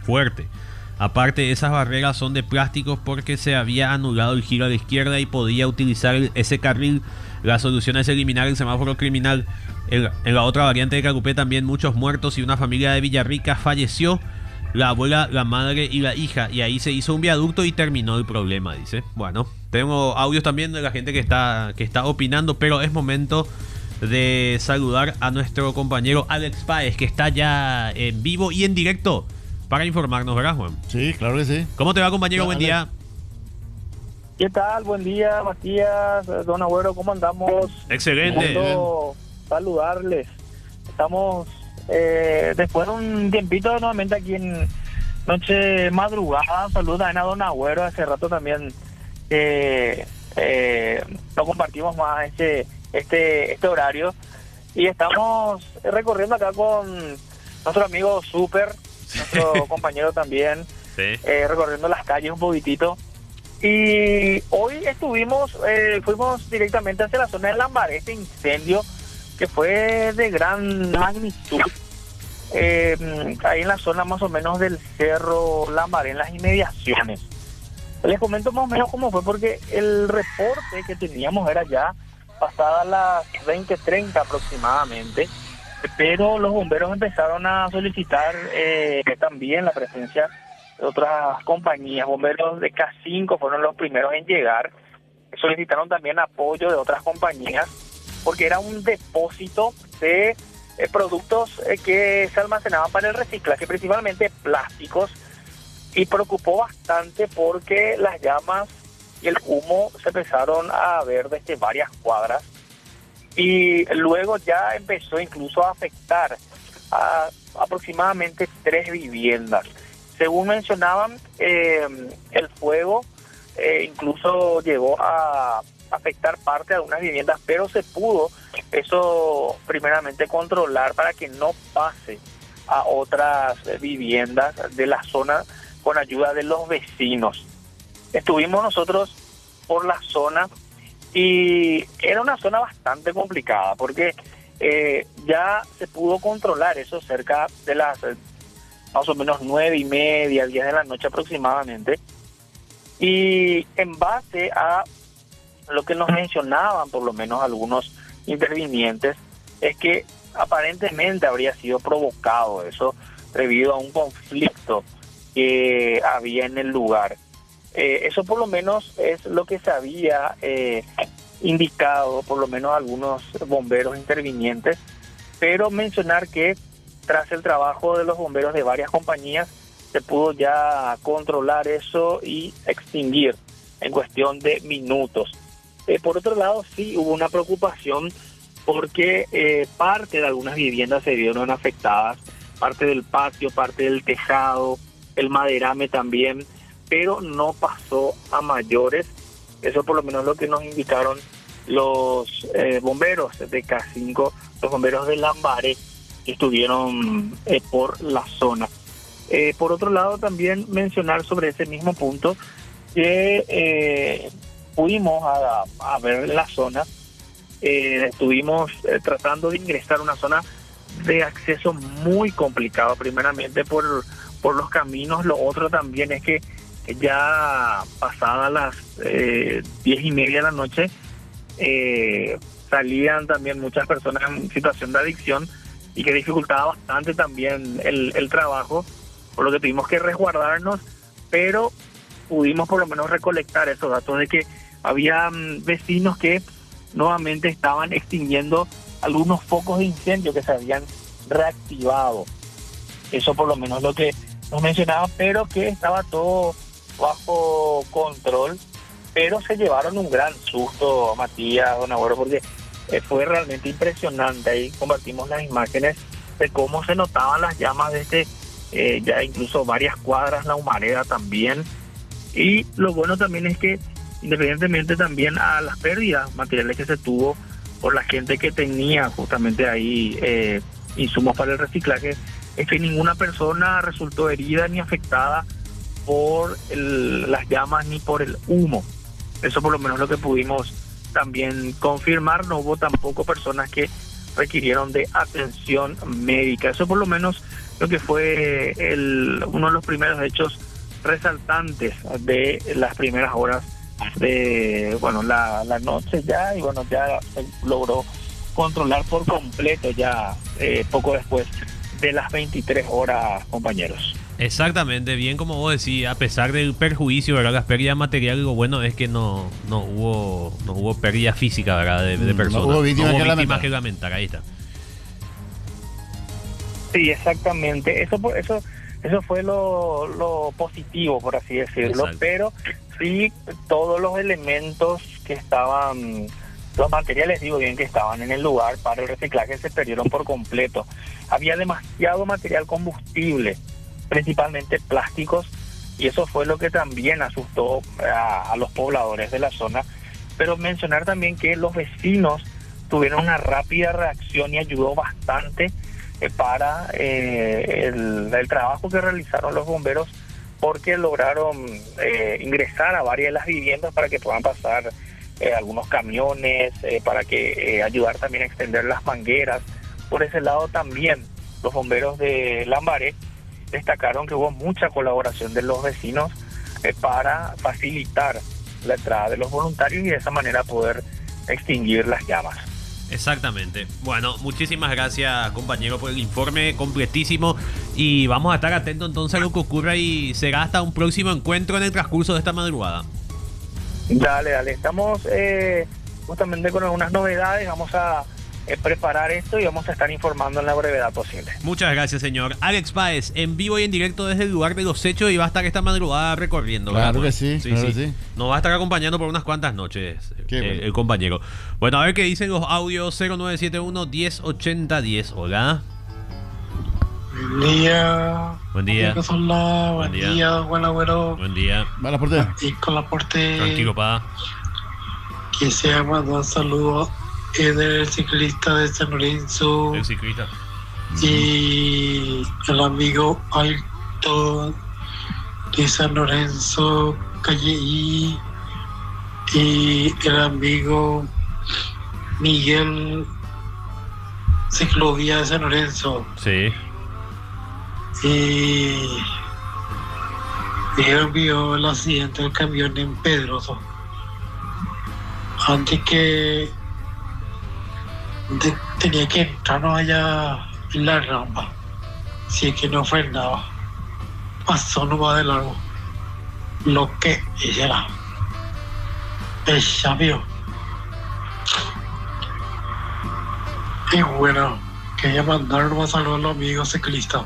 fuerte. Aparte, esas barreras son de plásticos porque se había anulado el giro a la izquierda y podía utilizar ese carril. La solución es eliminar el semáforo criminal. En la otra variante de Cacupé también muchos muertos y una familia de Villarrica falleció. La abuela, la madre y la hija. Y ahí se hizo un viaducto y terminó el problema, dice. Bueno, tengo audios también de la gente que está opinando, pero es momento de saludar a nuestro compañero Alex Páez, que está ya en vivo y en directo para informarnos, ¿verdad, Juan? Sí, claro que sí. ¿Cómo te va, compañero? Buen día. ¿Qué tal? Buen día, Matías, don Agüero, ¿cómo andamos? Excelente. Quiero saludarles. Estamos después de un tiempito nuevamente aquí en noche madrugada. Saludos también a don Agüero. Hace rato también no compartimos más este horario. Y estamos recorriendo acá con nuestro amigo Super, nuestro compañero también, recorriendo las calles un poquitito. Y hoy fuimos directamente hacia la zona de Lambaré, este incendio que fue de gran magnitud, ahí en la zona más o menos del cerro Lambaré, en las inmediaciones. Les comento más o menos cómo fue, porque el reporte que teníamos era ya pasadas las 20:30 aproximadamente, pero los bomberos empezaron a solicitar también la presencia de otras compañías. Bomberos de K5 fueron los primeros en llegar. Solicitaron también apoyo de otras compañías porque era un depósito de productos que se almacenaban para el reciclaje, principalmente plásticos, y preocupó bastante porque las llamas y el humo se empezaron a ver desde varias cuadras, y luego ya empezó incluso a afectar a aproximadamente 3 viviendas. Según mencionaban, el fuego incluso llegó a afectar parte de algunas viviendas, pero se pudo eso primeramente controlar para que no pase a otras viviendas de la zona con ayuda de los vecinos. Estuvimos nosotros por la zona y era una zona bastante complicada porque ya se pudo controlar eso cerca de las más o menos 9:30, 10 de la noche aproximadamente. Y en base a lo que nos mencionaban, por lo menos algunos intervinientes, es que aparentemente habría sido provocado eso debido a un conflicto que había en el lugar. Eso por lo menos es lo que se había indicado, por lo menos algunos bomberos intervinientes, pero mencionar que tras el trabajo de los bomberos de varias compañías se pudo ya controlar eso y extinguir en cuestión de minutos. Por otro lado, sí hubo una preocupación porque parte de algunas viviendas se vieron afectadas, parte del patio, parte del tejado, el maderame también, pero no pasó a mayores. Eso por lo menos lo que nos indicaron los bomberos de K5, los bomberos de Lambaré, que estuvieron por la zona. Por otro lado, también mencionar sobre ese mismo punto que fuimos a ver la zona. Estuvimos tratando de ingresar a una zona de acceso muy complicado, primeramente por los caminos. Lo otro también es que ya pasadas las 10:30 de la noche salían también muchas personas en situación de adicción y que dificultaba bastante también el trabajo, por lo que tuvimos que resguardarnos, pero pudimos por lo menos recolectar esos datos de que había vecinos que nuevamente estaban extinguiendo algunos focos de incendio que se habían reactivado. Eso por lo menos lo que nos mencionaba, pero que estaba todo bajo control, pero se llevaron un gran susto, Matías, don Agüero, porque fue realmente impresionante. Ahí compartimos las imágenes de cómo se notaban las llamas desde ya incluso varias cuadras, la humareda también. Y lo bueno también es que, independientemente también a las pérdidas materiales que se tuvo por la gente que tenía justamente ahí insumos para el reciclaje, es que ninguna persona resultó herida ni afectada por las llamas ni por el humo. Eso por lo menos lo que pudimos también confirmar. No hubo tampoco personas que requirieron de atención médica. Eso por lo menos lo que fue uno de los primeros hechos resaltantes de las primeras horas de la noche ya, y bueno, ya se logró controlar por completo ya poco después de las 23 horas, compañeros. Exactamente, bien como vos decís, a pesar del perjuicio, ¿verdad? Las pérdidas materiales, lo bueno es que no hubo pérdida física, ¿verdad? De personas. No hubo víctimas que lamentar, ahí está. Sí, exactamente. Eso fue lo positivo, por así decirlo. Exacto. Pero sí, todos los elementos que estaban, los materiales, digo bien, que estaban en el lugar para el reciclaje se perdieron por completo. Había demasiado material combustible, principalmente plásticos, y eso fue lo que también asustó a los pobladores de la zona. Pero mencionar también que los vecinos tuvieron una rápida reacción y ayudó bastante para el trabajo que realizaron los bomberos, porque lograron ingresar a varias de las viviendas para que puedan pasar algunos camiones, para que ayudar también a extender las mangueras. Por ese lado también los bomberos de Lambaré destacaron que hubo mucha colaboración de los vecinos para facilitar la entrada de los voluntarios y de esa manera poder extinguir las llamas. Exactamente. Bueno, muchísimas gracias, compañero, por el informe completísimo, y vamos a estar atentos entonces a lo que ocurra, y será hasta un próximo encuentro en el transcurso de esta madrugada. Dale, estamos justamente con algunas novedades, vamos a preparar esto y vamos a estar informando en la brevedad posible. Muchas gracias, señor Alex Páez, en vivo y en directo desde el lugar de los hechos, y va a estar esta madrugada recorriendo. Claro que sí, claro que sí. Nos va a estar acompañando por unas cuantas noches el compañero. Bueno, a ver qué dicen los audios. 0971 108010. Hola. Buen día. Buen día. Buen día, buen agüero. Buen día. Va la porte. Y con la porte. Tranquilo, pa. Que se llama un saludo del ciclista de San Lorenzo. El ciclista. Y el amigo Alto de San Lorenzo, calle I. Y el amigo Miguel, ciclovía de San Lorenzo. Sí. Y vio el accidente del camión en Pedroso. Antes que tenía que entrar allá en la rampa, si es que no frenaba, pasó nomás de largo. Lo que ella vio. Y bueno, quería mandar un saludo a los amigos ciclistas.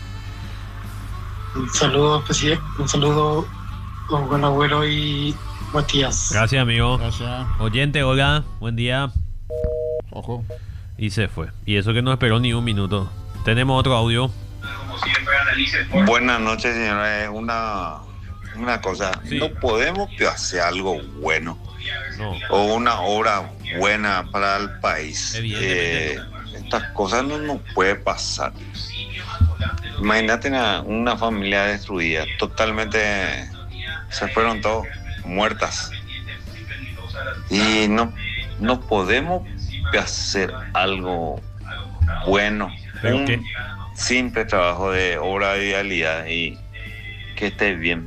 Un saludo especial, un saludo a buen abuelo y Matías. Gracias, amigo. Gracias. Oyente, hola, buen día. Ojo. Y se fue. Y eso que no esperó ni un minuto. Tenemos otro audio. Buenas noches, señora. Una cosa, sí. No podemos hacer algo bueno, no, o una obra buena para el país. Estas cosas no nos puede pasar. Imagínate una familia destruida, totalmente, se fueron todos muertas. Y no podemos hacer algo bueno. ¿Pero qué? Simple trabajo de obra de idealidad y que esté bien.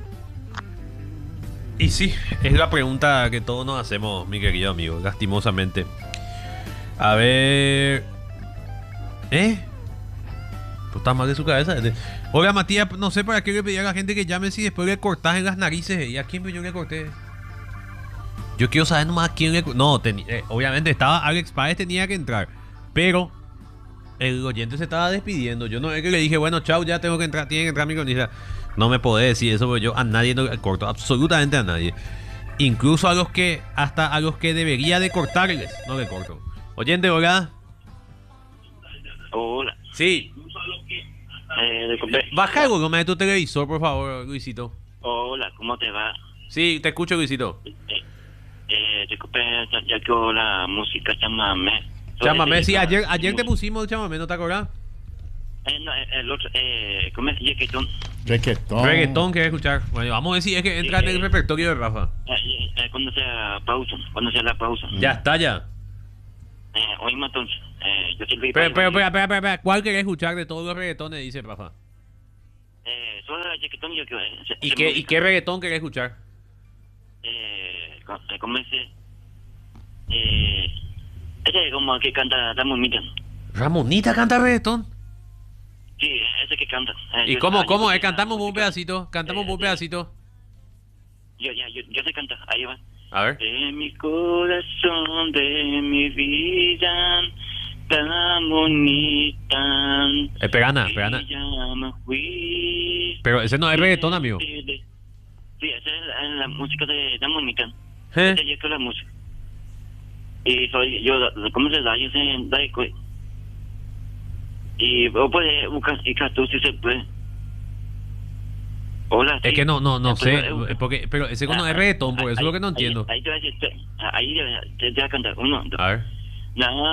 Y sí, es la pregunta que todos nos hacemos, mi querido amigo, lastimosamente. A ver... Pues está mal de su cabeza. Oiga, Matías, no sé para qué le pedí a la gente que llame si después le cortas en las narices. ¿Y a quién yo le corté? Yo quiero saber nomás a quién le... No, obviamente estaba Alex Páez, tenía que entrar. Pero el oyente se estaba despidiendo. Yo no es que le dije, bueno, chao, ya tengo que entrar, tiene que entrar mi cronista. No me podés decir eso, porque yo a nadie no le corto, absolutamente a nadie. Incluso hasta a los que debería de cortarles, no le corto. Oyente, hola. Hola. Sí. Baja el volumen de tu televisor, por favor, Luisito. Hola, ¿cómo te va? Sí, te escucho, Luisito. Disculpe, ya que la música Chámame. Chámame, sí, ayer te pusimos el Chámame, ¿no te acordás? No, el otro, ¿cómo es? Reggaetón, ¿quieres escuchar? Bueno, vamos a ver si es que entra en el repertorio de Rafa. Cuando sea la pausa. Ya está, ya. Oímos entonces. yo soy Luis. Pero, ¿cuál querés escuchar de todos los reggaetones? Dice Rafa. Solo el reggaetón yo quiero. ¿Y qué reggaetón querés escuchar? ¿Cómo ese? Ese como que canta Ramonita. ¿Ramonita canta reggaetón? Sí, ese que canta. ¿Y cómo es? Cantamos un pedacito. Cantamos un pedacito. Yo sé cantar. Ahí va. A ver. De mi corazón, de mi vida, tan bonita. Pegana. Pero ese no es reggaetón, amigo. Sí, esa es la música de tan bonita. ¿Eh? Esa es la música. Y soy yo, ¿cómo se da? Yo sé Daico. Y vos puedes buscar y tú si se puede. Hola, es sí. que no sé, porque, pero ese no es reggaetón, porque eso es lo que no entiendo. Ahí te voy a decir, ahí te voy a cantar. 1, 2. A ver. La